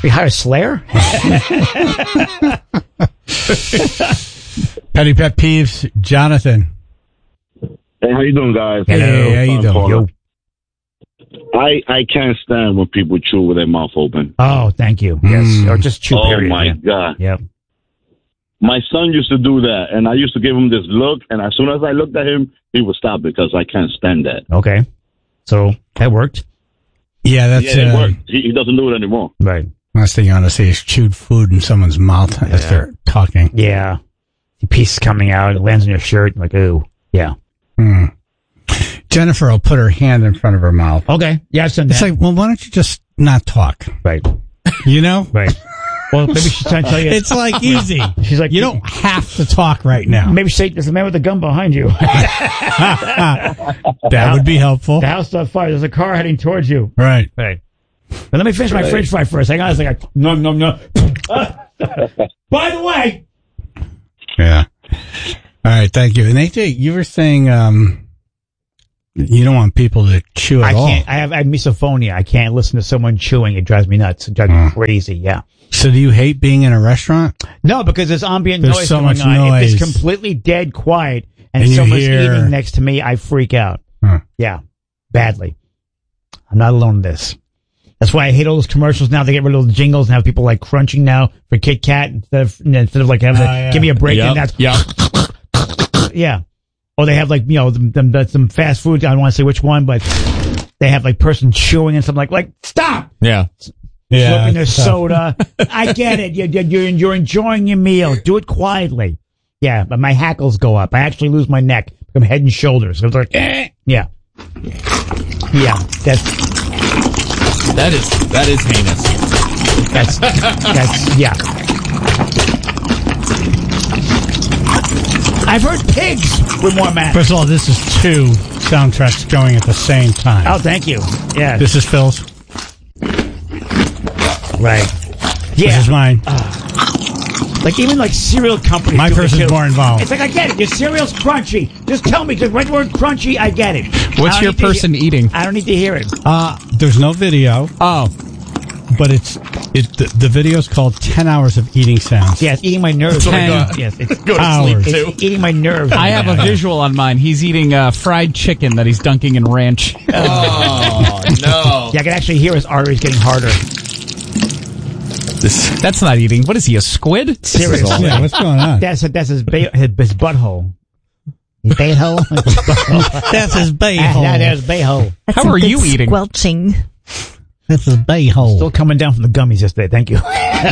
We hire Slayer? Petty pet peeves, Jonathan. Hey, how you doing, guys? Hey, how you doing? Yo. I can't stand when people chew with their mouth open. Oh, thank you. Yes, or just chew. Oh my God. Yep. My son used to do that, and I used to give him this look, and as soon as I looked at him, he would stop because I can't stand that. Okay. So that worked. Yeah, it worked. He doesn't do it anymore. Right. Last thing you want to see is chewed food in someone's mouth as they're talking. Yeah. The piece coming out, it lands on your shirt, like, ooh. Yeah. Jennifer will put her hand in front of her mouth. Okay. Yeah, I've done that. It's like, well, why don't you just not talk? Right. You know? Right. Well, maybe she's trying to tell you. It's like easy. She's like, you don't have to talk right now. Maybe say, there's a man with a gun behind you. That would be helpful. The house is on fire. There's a car heading towards you. Right. Right. But let me finish my French fry first. Hang on a second. No. By the way. Yeah. All right. Thank you. And AJ, you were saying you don't want people to chew at all. I have misophonia. I can't listen to someone chewing. It drives me nuts. It drives me crazy. Yeah. So do you hate being in a restaurant? No, because there's ambient There's noise so going much on. noise. If it's completely dead quiet and you someone's hear- eating next to me, I freak out. Huh. Yeah. Badly. I'm not alone in this. That's why I hate all those commercials now. They get rid of the jingles and have people like crunching now for Kit Kat instead of like having to give me a break. And that's yeah. Or they have like, you know, some fast food. I don't want to say which one, but they have like person chewing and something like stop. Yeah. Slurping their soda. I get it. You're enjoying your meal. Do it quietly. Yeah, but my hackles go up. I actually lose my neck. Become head and shoulders. It's like, yeah. Yeah. That is heinous. That's yeah. I've heard pigs were more mad. First of all, this is 2 soundtracks going at the same time. Oh, thank you. Yeah. This is Phil's. Right. Yeah. This is mine. Like even like cereal companies. My do it person's too. more involved. It's like I get it. Your cereal's crunchy. Just tell me. Because when the word crunchy, I get it. What's your person eating? I don't need to hear it. There's no video. Oh. But the video's called 10 Hours of Eating Sounds. Yeah, it's eating my nerves. Yes, it's go to sleep too. It's eating my nerves. I have a visual on mine. He's eating fried chicken that he's dunking in ranch. Oh no! Yeah, I can actually hear his arteries getting harder. That's not eating. What is he? A squid? Seriously. Yeah, what's going on? That's his butthole. His butthole. That's his bayhole. There's bayhole. How are you eating? Squelching. That's his bayhole. Still coming down from the gummies yesterday. Thank you.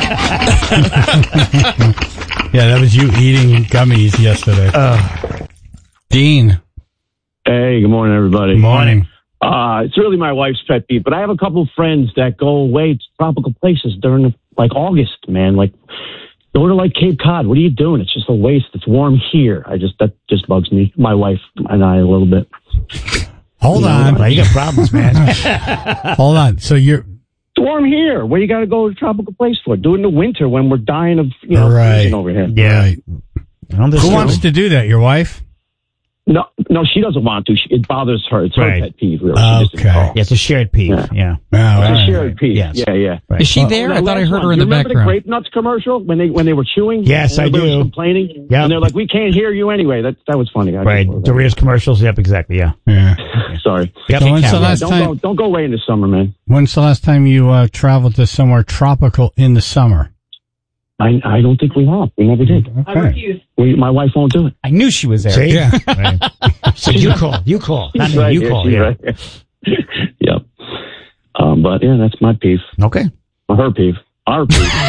Yeah, that was you eating gummies yesterday. Dean. Hey, good morning, everybody. Good morning. It's really my wife's pet peeve, but I have a couple of friends that go away to tropical places during August, man. Like, go to Cape Cod. What are you doing? It's just a waste. It's warm here. That just bugs me. My wife and I a little bit. Hold on. You got problems, man. Hold on. So It's warm here. What do you got to go to a tropical place for? Do it in the winter when we're dying of freezing over here. Yeah. Right. Who wants to do that? Your wife? No, she doesn't want to. It bothers her. It's her pet peeve, really. Okay. Yeah, it's a shared peeve. Yeah. It's a shared peeve. Yes. Yeah. Is she there? I thought I heard her in the Remember background. the grape nuts commercial when they were chewing? Yes, and I everybody do. was complaining. Yeah. And they're like, we can't hear you anyway. That was funny. Right. Doritos commercials. Yep, exactly. Yeah. Sorry. Yep. So when's the last time? Don't go away in the summer, man. When's the last time you traveled to somewhere tropical in the summer? I don't think we have. We never did. Okay. My wife won't do it. I knew she was there. See? Yeah. Right. So you call. Not me. Right, You call. she's Yeah. right. Yep. But yeah, that's my peeve. Okay. Her peeve. Our peeve.